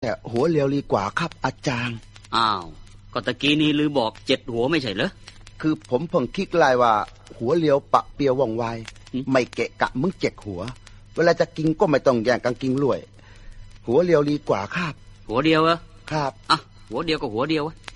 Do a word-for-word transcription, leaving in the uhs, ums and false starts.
แต่หัวเรียวดีกว่าครับอาจารย์อ้าวก็ตะกี้นี้ลือบอกเจ็ดหัวไม่ใช่เหรอคือผมเพิ่งคิดไล่ว่าหัวเรียวปะเปียวว่องไวไม่เกะกะมึงเจ็ดหัวเวลาจะกินก็ไม่ต้องแย่งกันกินรวยหัวเรียวดีกว่าครับหัวเดียวเหรอครับอ่ะหัวเดียวก็หัวเดียว